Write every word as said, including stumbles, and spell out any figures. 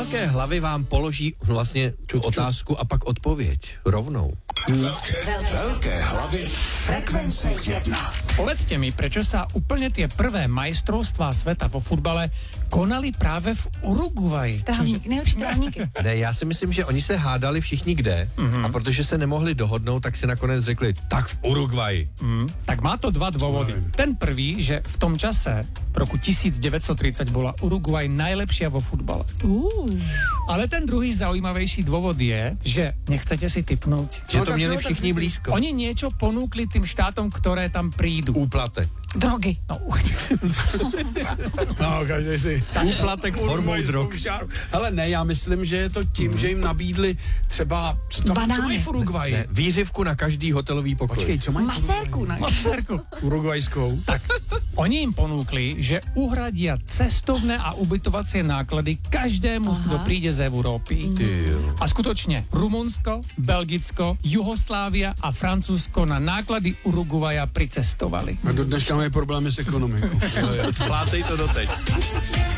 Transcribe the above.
Velké hlavy vám položí vlastně tu otázku a pak odpověď rovnou. Velké hlavy frekvence jedna. Povedzte mi, prečo sa úplne tie prvé majstrovstvá sveta vo futbale konali práve v Uruguayi? Trávník, nejlepší trávníky. Ne, já si myslím, že oni se hádali všichni kde mm-hmm. a protože se nemohli dohodnout, tak si nakonec řekli, tak v Uruguayi. Mm, tak má to dva dôvody. Mm. Ten prvý, že v tom čase, v roku devätnásťtridsať, bola Uruguay najlepšia vo futbale. Uh. Ale ten druhý zaujímavejší dôvod je, že nechcete si tipnúť. Že to měli všichni blízko. Oni niečo ponúkli tým štátom, ktoré tam prídu. Úplatek. Drogy. No, No, každý si... Úplatek formou drog. Ale ne, já myslím, že je to tím, mm. že jim nabídli třeba... Co tam Banány. co mají v Uruguayi? Ne, výřivku na každý hotelový pokoj. Počkej, co mají? Masérku, ne? Masérku. Urugvajskou. Tak, oni im ponúkli, že uhradia cestovné a ubytovacie náklady každému, Aha. kto príde z Európy. Mm. A skutočne Rumunsko, Belgicko, Juhoslávia a Francúzsko na náklady Uruguaja pricestovali. A do dneška mají problémy s ekonomikou. Splácej to doteď.